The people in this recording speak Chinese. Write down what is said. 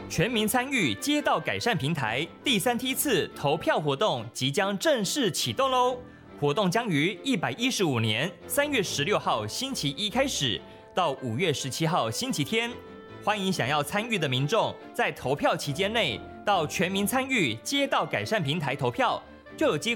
全民参与街道改善平台第3梯次投票活动即将正式启动喽！活动将于115年3月16号星期一开始，到5月17号星期天。欢迎想要参与的民众在投票期间内到全民参与街道改善平台投票，就有机